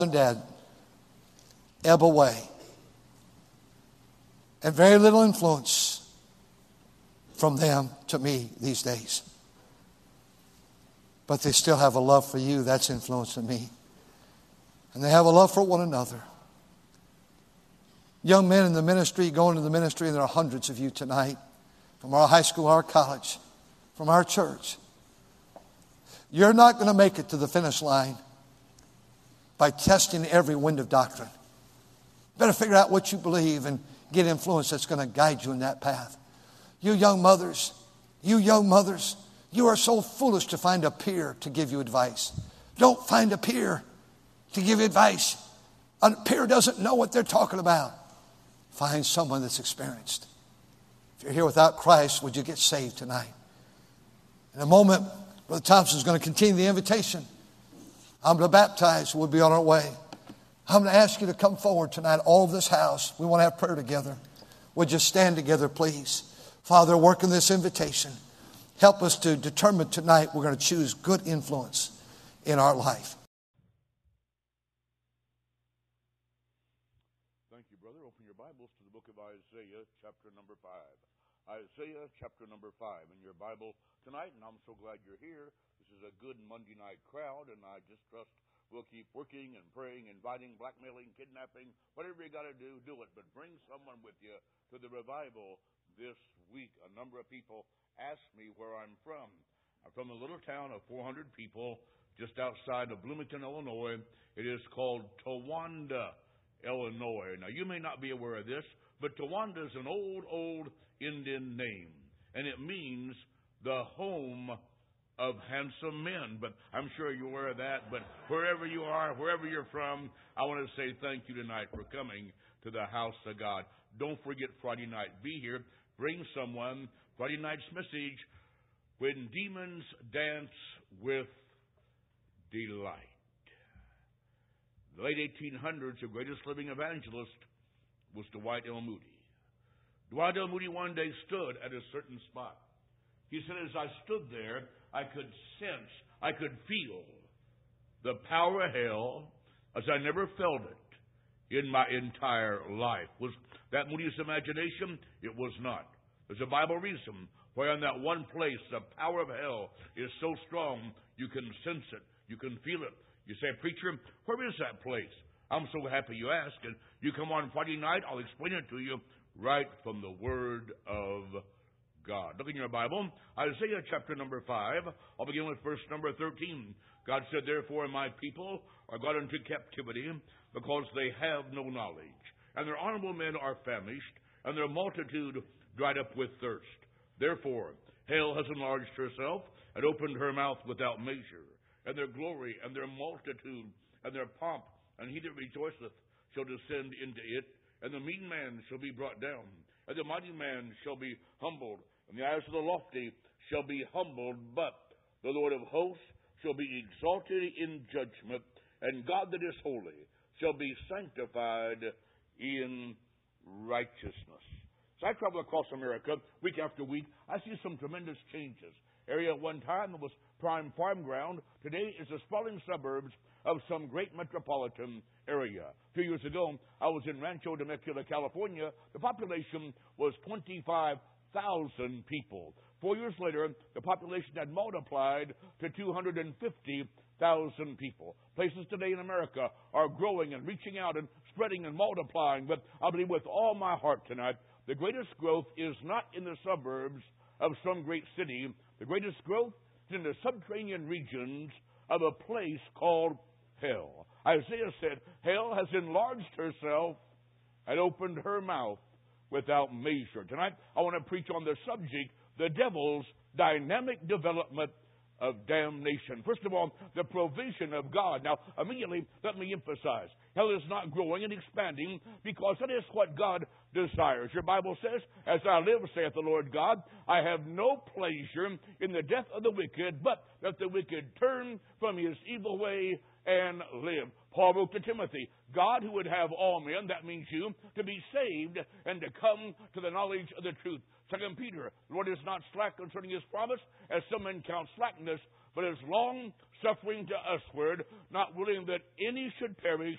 and Dad ebb away. And very little influence from them to me these days. But they still have a love for you. That's influencing me. And they have a love for one another. Young men in the ministry, going to the ministry, and there are hundreds of you tonight from our high school, our college, from our church. You're not going to make it to the finish line by testing every wind of doctrine. Better figure out what you believe and get influence that's going to guide you in that path. You young mothers, you are so foolish to find a peer to give you advice. Don't find a peer to give you advice. A peer doesn't know what they're talking about. Find someone that's experienced. If you're here without Christ, would you get saved tonight? In a moment, Brother Thompson is going to continue the invitation. I'm going to baptize. We'll be on our way. I'm going to ask you to come forward tonight, all of this house. We want to have prayer together. Would you stand together, please? Father, work in this invitation. Help us to determine tonight we're going to choose good influence in our life. Thank you, brother. Open your Bibles to the book of Isaiah, chapter number 5. Isaiah, chapter number 5 in your Bible tonight, and I'm so glad you're here. This is a good Monday night crowd, and I just trust we'll keep working and praying, inviting, blackmailing, kidnapping, whatever you got to do, do it. But bring someone with you to the revival this week. A number of people ask me where I'm from. I'm from a little town of 400 people just outside of Bloomington, Illinois. It is called Towanda, Illinois. Now, you may not be aware of this, but Towanda is an old Indian name, and it means the home of handsome men. But I'm sure you're aware of that. But wherever you are, wherever you're from, I want to say thank you tonight for coming to the house of God. Don't forget Friday night. Be here. Bring someone. Friday night's message, When Demons Dance with Delight. The late 1800s, the greatest living evangelist was Dwight L. Moody. Dwight L. Moody one day stood at a certain spot. He said, as I stood there, I could sense, I could feel the power of hell as I never felt it in my entire life. Was that Moody's imagination? It was not. There's a Bible reason why in that one place the power of hell is so strong you can sense it, you can feel it. You say, preacher, where is that place? I'm so happy you asked. And you come on Friday night, I'll explain it to you right from the Word of God. Look in your Bible, Isaiah chapter number 5. I'll begin with verse number 13. God said, therefore my people are gone into captivity because they have no knowledge. And their honorable men are famished, and their multitude dried up with thirst. Therefore hell has enlarged herself and opened her mouth without measure. And their glory and their multitude and their pomp, and he that rejoiceth shall descend into it. And the mean man shall be brought down, and the mighty man shall be humbled, and the eyes of the lofty shall be humbled, but the Lord of hosts shall be exalted in judgment, and God that is holy shall be sanctified in righteousness. So I travel across America week after week. I see some tremendous changes. Area at one time was prime farm ground. Today is the sprawling suburbs of some great metropolitan area. 2 years ago, I was in Rancho Temecula, California. The population was 25,000 people. 4 years later, the population had multiplied to 250,000 people. Places today in America are growing and reaching out and spreading and multiplying. But I believe with all my heart tonight, the greatest growth is not in the suburbs of some great city. The greatest growth is in the subterranean regions of a place called hell. Isaiah said, hell has enlarged herself and opened her mouth without measure. Tonight, I want to preach on the subject, the devil's dynamic development of damnation. First of all, the provision of God. Now, immediately, let me emphasize, hell is not growing and expanding because that is what God desires. Your Bible says, as I live, saith the Lord God, I have no pleasure in the death of the wicked, but that the wicked turn from his evil way and live. Paul wrote to Timothy, God who would have all men, that means you, to be saved and to come to the knowledge of the truth. 2 Peter, the Lord is not slack concerning his promise, as some men count slackness, but is long suffering to usward, not willing that any should perish,